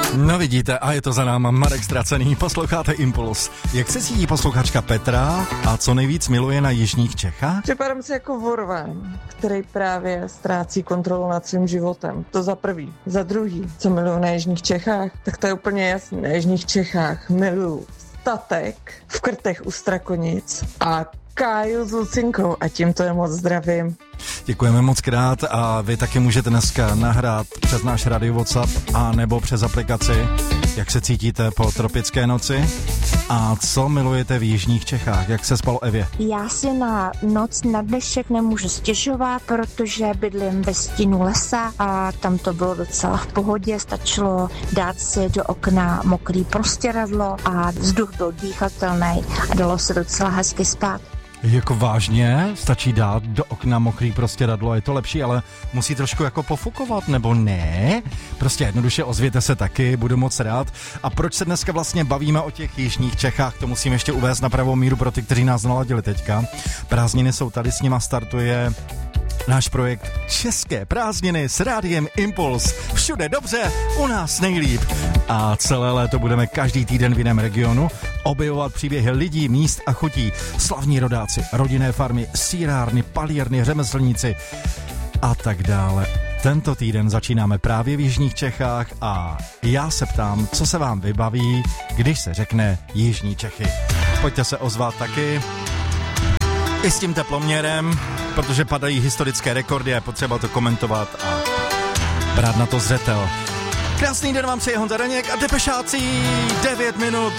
No vidíte, a je to za náma Marek Ztracený, posloucháte Impuls. Jak se cítí posluchačka Petra a co nejvíc miluje na jižních Čechách? Připadám si jako vorván, který právě ztrácí kontrolu nad svým životem. To za prvý. Za druhý, co miluju na jižních Čechách, tak to je úplně jasný. Na jižních Čechách miluju statek v Krtech u Strakonic a Káju s Lucinkou a tímto je moc zdravím. Děkujeme moc krát a vy taky můžete dneska nahrát přes náš radio WhatsApp a nebo přes aplikaci, jak se cítíte po tropické noci a co milujete v jižních Čechách, jak se spalo Evě? Já si na noc na dnešek nemůžu stěžovat, protože bydlím ve stínu lesa a tam to bylo docela v pohodě, stačilo dát si do okna mokrý prostěradlo a vzduch byl dýchatelný a dalo se docela hezky spát. Jako vážně? Stačí dát do okna mokrý prostěradlo, je to lepší, ale musí trošku jako pofukovat, nebo ne? Prostě jednoduše ozvěte se taky, budu moc rád. A proč se dneska vlastně bavíme o těch jižních Čechách, to musím ještě uvést na pravou míru pro ty, kteří nás naladili teďka. Prázdniny jsou tady, s nima startuje náš projekt České prázdniny s rádiem Impuls. Všude dobře, u nás nejlíp. A celé léto budeme každý týden v jiném regionu objevovat příběhy lidí, míst a chutí. Slavní rodáci, rodinné farmy, sýrárny, palírny, řemeslníci a tak dále. Tento týden začínáme právě v jižních Čechách a já se ptám, co se vám vybaví, když se řekne jižní Čechy. Pojďte se ozvat taky. I s tím teploměrem, protože padají historické rekordy a je potřeba to komentovat a brát na to zřetel. Krásný den vám přeje Honza Daněk a Depešáci, 9 minut